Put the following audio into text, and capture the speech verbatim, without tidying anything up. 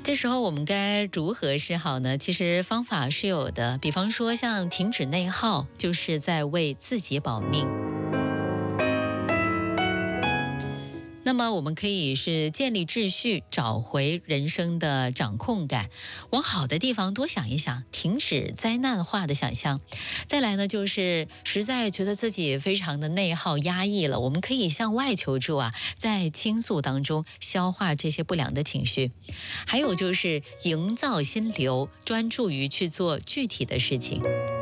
这时候我们该如何是好呢？其实方法是有的，比方说像停止内耗，就是在为自己保命。那么我们可以是建立秩序，找回人生的掌控感，往好的地方多想一想，停止灾难化的想象。再来呢，就是实在觉得自己非常的内耗压抑了，我们可以向外求助啊，在倾诉当中消化这些不良的情绪。还有就是营造心流，专注于去做具体的事情。